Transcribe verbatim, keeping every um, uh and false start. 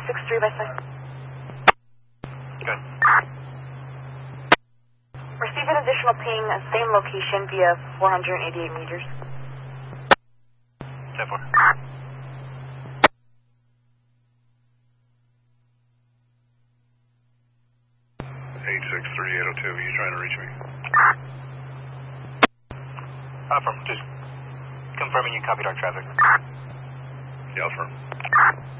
six three by six. Good. Receive an additional ping, uh, same location via four hundred eighty-eight meters. ten four. eight six three eight oh two, are you trying to reach me? Affirm, just confirming you copied our traffic. Yeah, affirm.